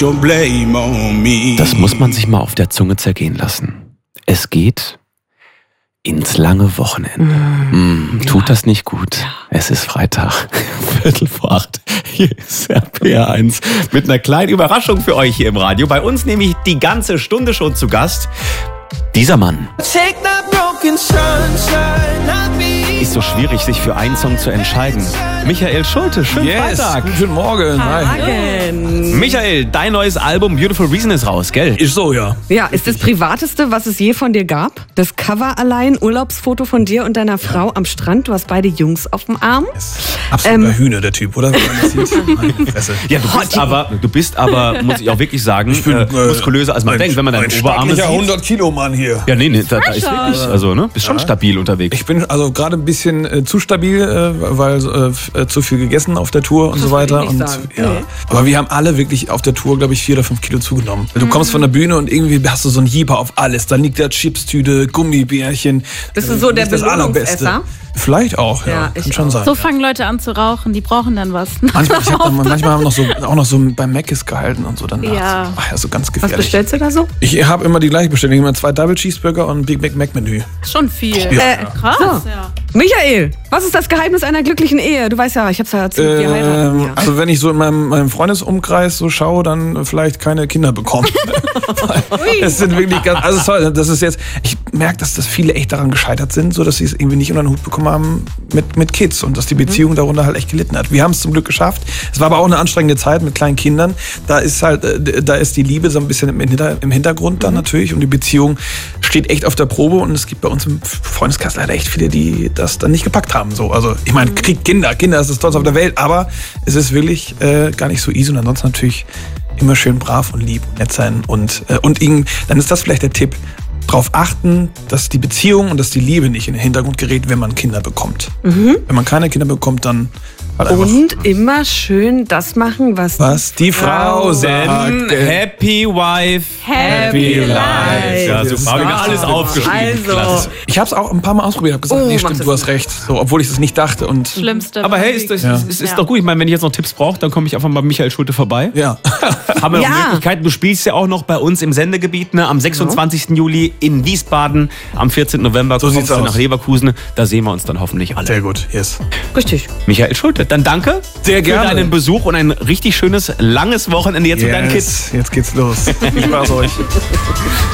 Das muss man sich mal auf der Zunge zergehen lassen. Es geht ins lange Wochenende. Tut das nicht gut? Es ist Freitag, 7:45. Hier ist RPR1 mit einer kleinen Überraschung für euch hier im Radio. Bei uns nämlich die ganze Stunde schon zu Gast. Dieser Mann. Ist so schwierig, sich für einen Song zu entscheiden. Michael Schulte, schönen Freitag. Guten Morgen. Hi. Michael, dein neues Album Beautiful Reason ist raus, gell? Ist so, ja. Ja, ist das Privateste, was es je von dir gab? Das Cover allein, Urlaubsfoto von dir und deiner Frau am Strand. Du hast beide Jungs auf dem Arm. Absoluter Hühner, der Typ, oder? Wenn man das sieht. Meine Fresse. Ja, du bist aber, muss ich auch wirklich sagen, muskulöser als man denkt, wenn man deine Oberarme sieht. 100 Kilo Mann hier. Ja, nee, da ist wirklich, also, ne, bist schon stabil unterwegs. Ich bin also gerade ein bisschen zu stabil, weil zu viel gegessen auf der Tour und so weiter. Und, aber wir haben alle wirklich auf der Tour, glaube ich, 4 oder 5 Kilo zugenommen. Du kommst von der Bühne und irgendwie hast du so einen Jeeper auf alles. Da liegt da Chipstüte, Gummibärchen. Bist du so der Belohnungsesser? Vielleicht auch, ja. Kann schon sein. So fangen Leute an zu rauchen, die brauchen dann was. Manchmal haben wir auch noch so bei Mc's gehalten und so dann nachts. Ja. Ach ja, so ganz gefährlich. Was bestellst du da so? Ich habe immer die gleiche Bestellung. Immer 2 Double Cheeseburger und ein Big Mac Menü. Schon viel. Krass, ja. Michael, was ist das Geheimnis einer glücklichen Ehe? Du weißt ja, ich hab's ja erzählt, wir heiraten. Ja. Also wenn ich so in meinem Freundesumkreis so schaue, dann vielleicht keine Kinder bekommen. Es sind wirklich ganz, also sorry, das ist jetzt, ich merke, dass das viele echt daran gescheitert sind, so dass sie es irgendwie nicht unter den Hut bekommen haben mit Kids und dass die Beziehung darunter halt echt gelitten hat. Wir haben es zum Glück geschafft. Es war aber auch eine anstrengende Zeit mit kleinen Kindern. Da ist die Liebe so ein bisschen im Hintergrund dann natürlich und die Beziehung steht echt auf der Probe und es gibt bei uns im Freundeskreis leider echt viele, die das dann nicht gepackt haben. So. Also ich meine, kriegt Kinder ist das Tollste auf der Welt, aber es ist wirklich gar nicht so easy und ansonsten natürlich immer schön brav und lieb und nett sein und dann ist das vielleicht der Tipp. Darauf achten, dass die Beziehung und dass die Liebe nicht in den Hintergrund gerät, wenn man Kinder bekommt. Wenn man keine Kinder bekommt, dann und immer schön das machen, was die Frau sagt. Happy Wife, Happy Life. Ja, super. Habe ich mir alles aufgeschrieben. Also. Ich habe es auch ein paar Mal ausprobiert. Habe gesagt, nee, stimmt, du hast recht. So, obwohl ich das nicht dachte. Und Schlimmste. Aber hey, ist doch gut. Ich meine, wenn ich jetzt noch Tipps brauche, dann komme ich einfach bei Michael Schulte vorbei. Ja. Haben wir noch Möglichkeiten. Du spielst ja auch noch bei uns im Sendegebiet, ne? Am 26. Juli in Wiesbaden. Am 14. November kommst du nach Leverkusen. Da sehen wir uns dann hoffentlich alle. Sehr gut, yes. Richtig. Michael Schulte, dann danke sehr gerne für deinen Besuch und ein richtig schönes, langes Wochenende jetzt mit deinen Kids. Jetzt geht's los. Viel Spaß euch.